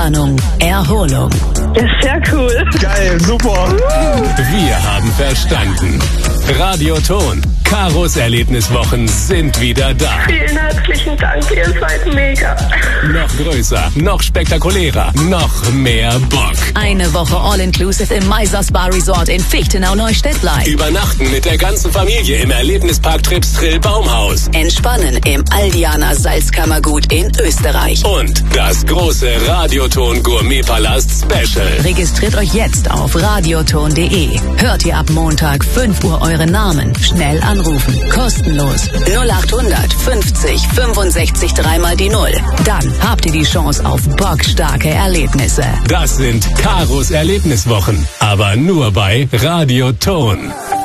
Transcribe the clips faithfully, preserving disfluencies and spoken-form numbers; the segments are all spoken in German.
Entspannung, Erholung. Das ist sehr cool. Geil, super. Wir haben verstanden. Radioton. Karos Erlebniswochen sind wieder da. Vielen herzlichen Dank, ihr seid mega. Noch größer, noch spektakulärer, noch mehr Bock. Eine Woche All-Inclusive im Meiser Spa Resort in Fichtenau-Neustädtlein. Übernachten mit der ganzen Familie im Erlebnispark Tripstrill Baumhaus. Entspannen im Aldianer Salzkammergut in Österreich. Und das große Radioton Gourmetpalast Special. Registriert euch jetzt auf radioton punkt de. Hört ihr ab Montag fünf Uhr euren Namen. Schnell anrufen. Kostenlos. null achthundert fünfzig fünfundsechzig dreimal die Null. Dann habt ihr die Chance auf bockstarke Erlebnisse. Das sind Karos Erlebniswochen. Aber nur bei Radioton.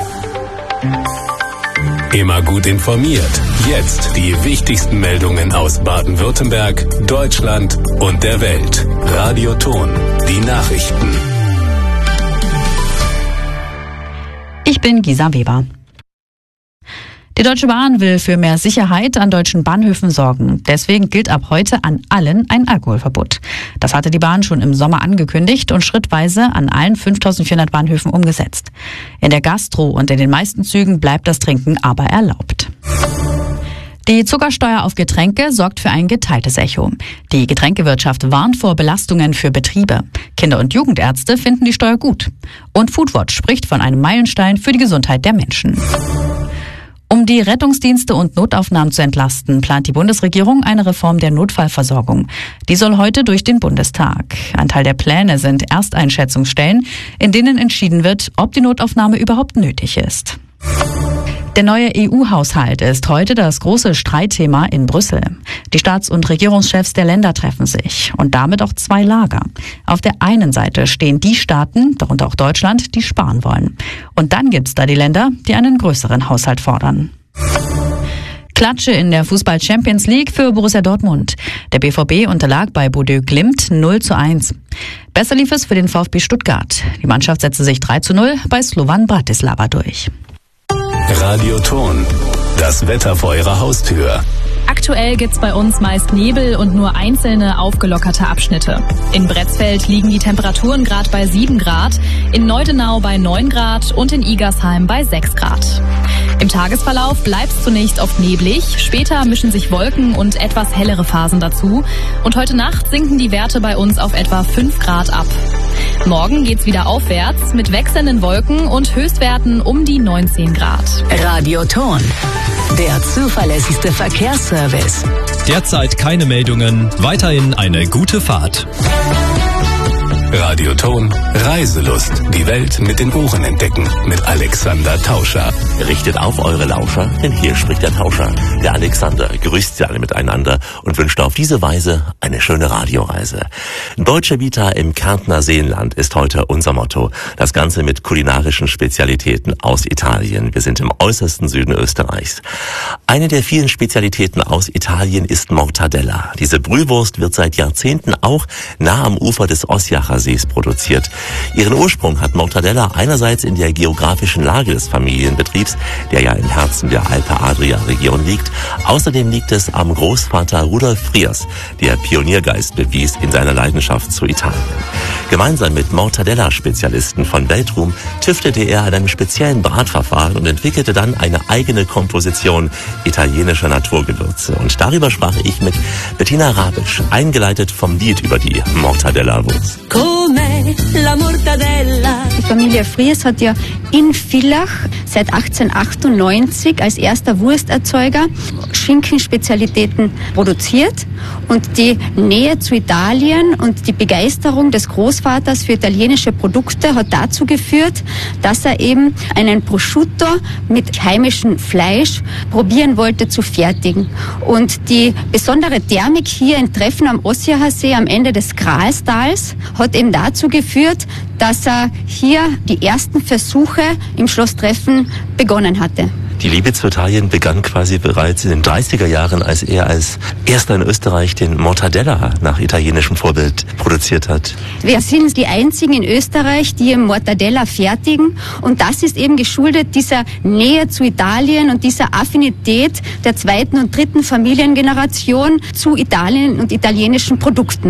Immer gut informiert. Jetzt die wichtigsten Meldungen aus Baden-Württemberg, Deutschland und der Welt. Radioton. Die Nachrichten. Ich bin Gisa Weber. Die Deutsche Bahn will für mehr Sicherheit an deutschen Bahnhöfen sorgen. Deswegen gilt ab heute an allen ein Alkoholverbot. Das hatte die Bahn schon im Sommer angekündigt und schrittweise an allen fünftausendvierhundert Bahnhöfen umgesetzt. In der Gastro und in den meisten Zügen bleibt das Trinken aber erlaubt. Die Zuckersteuer auf Getränke sorgt für ein geteiltes Echo. Die Getränkewirtschaft warnt vor Belastungen für Betriebe. Kinder- und Jugendärzte finden die Steuer gut. Und Foodwatch spricht von einem Meilenstein für die Gesundheit der Menschen. Um die Rettungsdienste und Notaufnahmen zu entlasten, plant die Bundesregierung eine Reform der Notfallversorgung. Die soll heute durch den Bundestag. Ein Teil der Pläne sind Ersteinschätzungsstellen, in denen entschieden wird, ob die Notaufnahme überhaupt nötig ist. Der neue E U-Haushalt ist heute das große Streitthema in Brüssel. Die Staats- und Regierungschefs der Länder treffen sich und damit auch zwei Lager. Auf der einen Seite stehen die Staaten, darunter auch Deutschland, die sparen wollen. Und dann gibt's da die Länder, die einen größeren Haushalt fordern. Klatsche in der Fußball-Champions League für Borussia Dortmund. Der B V B unterlag bei Bodø Glimt null zu eins. Besser lief es für den VfB Stuttgart. Die Mannschaft setzte sich drei zu null bei Slovan Bratislava durch. Radioton. Das Wetter vor Ihrer Haustür. Aktuell gibt's bei uns meist Nebel und nur einzelne aufgelockerte Abschnitte. In Bretzfeld liegen die Temperaturen gerade bei sieben Grad, in Neudenau bei neun Grad und in Igersheim bei sechs Grad. Im Tagesverlauf bleibt's zunächst oft neblig, später mischen sich Wolken und etwas hellere Phasen dazu und heute Nacht sinken die Werte bei uns auf etwa fünf Grad ab. Morgen geht's wieder aufwärts mit wechselnden Wolken und Höchstwerten um die neunzehn Grad. Radioton. Der zuverlässigste Verkehrsservice. Derzeit keine Meldungen. Weiterhin eine gute Fahrt. Radioton. Reiselust. Die Welt mit den Ohren entdecken. Mit Alexander Tauscher. Richtet auf eure Lauscher, denn hier spricht der Tauscher. Der Alexander grüßt sie alle miteinander und wünscht auf diese Weise eine schöne Radioreise. Deutsche Vita im Kärntner Seenland ist heute unser Motto. Das Ganze mit kulinarischen Spezialitäten aus Italien. Wir sind im äußersten Süden Österreichs. Eine der vielen Spezialitäten aus Italien ist Mortadella. Diese Brühwurst wird seit Jahrzehnten auch nah am Ufer des Osjacher Sees produziert. Ihren Ursprung hat Mortadella einerseits in der geografischen Lage des Familienbetriebs, der ja im Herzen der Alpe-Adria-Region liegt. Außerdem liegt es am Großvater Rudolf Friers, der Pioniergeist bewies in seiner Leidenschaft zu Italien. Gemeinsam mit Mortadella-Spezialisten von Weltruhm tüftete er an einem speziellen Bratverfahren und entwickelte dann eine eigene Komposition italienischer Naturgewürze. Und darüber sprach ich mit Bettina Rabisch, eingeleitet vom Lied über die Mortadella-Wurst. Die Familie Friers hat ja in Villach seit achtzehnhundertachtundneunzig als erster Wursterzeuger Schinkenspezialitäten produziert. Und die Nähe zu Italien und die Begeisterung des Großvaters für italienische Produkte hat dazu geführt, dass er eben einen Prosciutto mit heimischem Fleisch probieren wollte zu fertigen. Und die besondere Thermik hier in Treffen am Osjacher See am Ende des Gralstals hat eben dazu geführt, dass er hier die ersten Versuche im Schloss Treffen begonnen hatte. Die Liebe zu Italien begann quasi bereits in den dreißiger Jahren, als er als erster in Österreich den Mortadella nach italienischem Vorbild produziert hat. Wir sind die einzigen in Österreich, die im Mortadella fertigen. Und das ist eben geschuldet dieser Nähe zu Italien und dieser Affinität der zweiten und dritten Familiengeneration zu Italien und italienischen Produkten.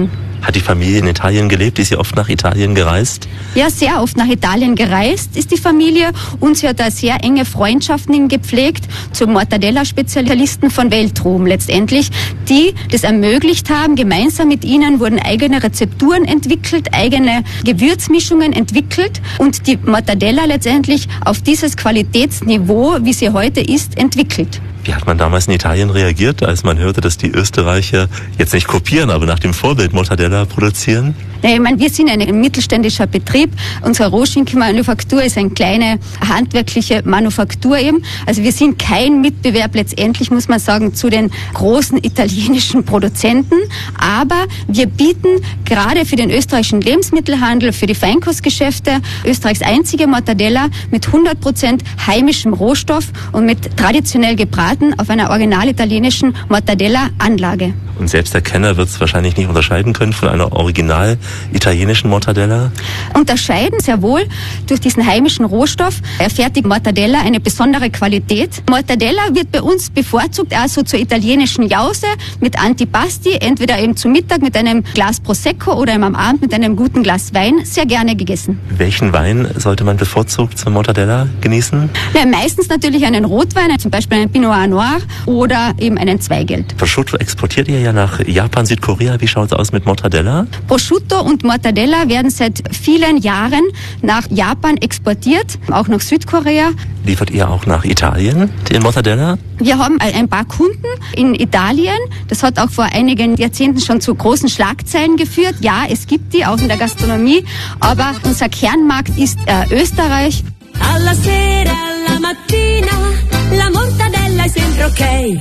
Hat die Familie in Italien gelebt? Ist sie oft nach Italien gereist? Ja, sehr oft nach Italien gereist ist die Familie und sie hat da sehr enge Freundschaften gepflegt zu Mortadella-Spezialisten von Weltruhm letztendlich, die das ermöglicht haben. Gemeinsam mit ihnen wurden eigene Rezepturen entwickelt, eigene Gewürzmischungen entwickelt und die Mortadella letztendlich auf dieses Qualitätsniveau, wie sie heute ist, entwickelt. Wie hat man damals in Italien reagiert, als man hörte, dass die Österreicher jetzt nicht kopieren, aber nach dem Vorbild Mortadella produzieren? Ja, ich meine, wir sind ein mittelständischer Betrieb. Unsere Rohschinkenmanufaktur ist eine kleine handwerkliche Manufaktur eben. Also wir sind kein Wettbewerb letztendlich, muss man sagen, zu den großen italienischen Produzenten. Aber wir bieten gerade für den österreichischen Lebensmittelhandel, für die Feinkostgeschäfte Österreichs einzige Mortadella mit hundert Prozent heimischem Rohstoff und mit traditionell gebraten auf einer original italienischen Mortadella-Anlage. Und selbst der Kenner wird es wahrscheinlich nicht unterscheiden können von einer original italienischen Mortadella? Unterscheiden sehr wohl. Durch diesen heimischen Rohstoff erfährt die Mortadella eine besondere Qualität. Mortadella wird bei uns bevorzugt also zur italienischen Jause mit Antipasti, entweder eben zu Mittag mit einem Glas Prosecco oder eben am Abend mit einem guten Glas Wein, sehr gerne gegessen. Welchen Wein sollte man bevorzugt zur Mortadella genießen? Ja, meistens natürlich einen Rotwein, zum Beispiel einen Pinot Noir oder eben einen Zweigelt. Prosciutto exportiert ihr ja nach Japan, Südkorea. Wie schaut es aus mit Mortadella? Prosciutto und Mortadella werden seit vielen Jahren nach Japan exportiert, auch nach Südkorea. Liefert ihr auch nach Italien den Mortadella? Wir haben ein paar Kunden in Italien. Das hat auch vor einigen Jahrzehnten schon zu großen Schlagzeilen geführt. Ja, es gibt die, auch in der Gastronomie. Aber unser Kernmarkt ist äh, Österreich. Alla sera, alla mattina, la mortadella è sempre ok.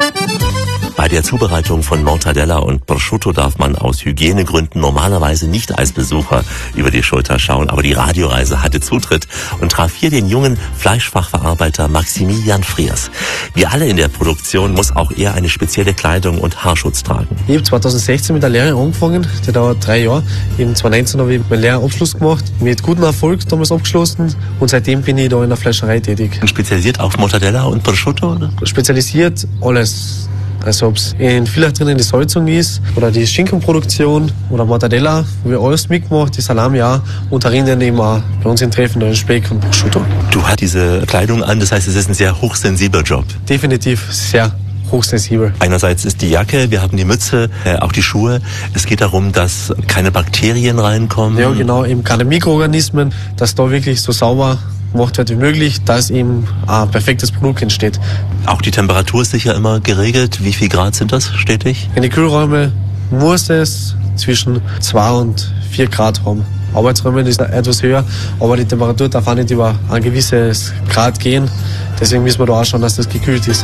Bei der Zubereitung von Mortadella und Prosciutto darf man aus Hygienegründen normalerweise nicht als Besucher über die Schulter schauen, aber die Radioreise hatte Zutritt und traf hier den jungen Fleischfachverarbeiter Maximilian Friers. Wie alle in der Produktion muss auch er eine spezielle Kleidung und Haarschutz tragen. Ich habe zwanzig sechzehn mit der Lehre angefangen, die dauert drei Jahre. Eben zwanzig neunzehn habe ich meinen Lehrabschluss gemacht, mit gutem Erfolg damals abgeschlossen und seitdem bin ich da in der Fleischerei tätig. Und spezialisiert auf Mortadella und Prosciutto, oder? Spezialisiert alles. Also ob es in Villach drinnen die Salzung ist oder die Schinkenproduktion oder Mortadella, wo wir alles mitgemacht, die Salami auch und darin eben auch bei uns in Treffen den Speck und Prosciutto. Du hast diese Kleidung an, das heißt, es ist ein sehr hochsensibler Job. Definitiv sehr hochsensibel. Einerseits ist die Jacke, wir haben die Mütze, äh, auch die Schuhe. Es geht darum, dass keine Bakterien reinkommen. Ja, genau, eben keine Mikroorganismen, dass da wirklich so sauber gemacht wird wie möglich, dass eben ein perfektes Produkt entsteht. Auch die Temperatur ist sicher immer geregelt. Wie viel Grad sind das stetig? In die Kühlräume muss es zwischen zwei und vier Grad haben. Arbeitsräume ist etwas höher, aber die Temperatur darf auch nicht über ein gewisses Grad gehen. Deswegen müssen wir da auch schauen, dass das gekühlt ist.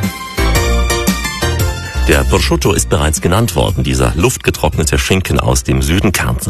Der Prosciutto ist bereits genannt worden, dieser luftgetrocknete Schinken aus dem Süden Kärntens.